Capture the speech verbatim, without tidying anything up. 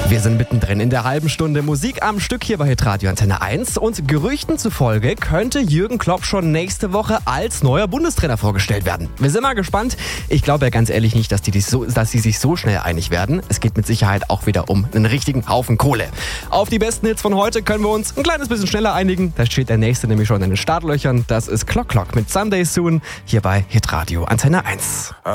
Wir sind mittendrin in der halben Stunde Musik am Stück hier bei Hitradio Antenne eins und Gerüchten zufolge könnte Jürgen Klopp schon nächste Woche als neuer Bundestrainer vorgestellt werden. Wir sind mal gespannt. Ich glaube ja ganz ehrlich nicht, dass die, so, dass die sich so schnell einig werden. Es geht mit Sicherheit auch wieder um einen richtigen Haufen Kohle. Auf die besten Hits von heute können wir uns ein kleines bisschen schneller einigen. Da steht der nächste nämlich schon in den Startlöchern. Das ist Clock Clock mit Someday Soon hier bei Hitradio Antenne eins.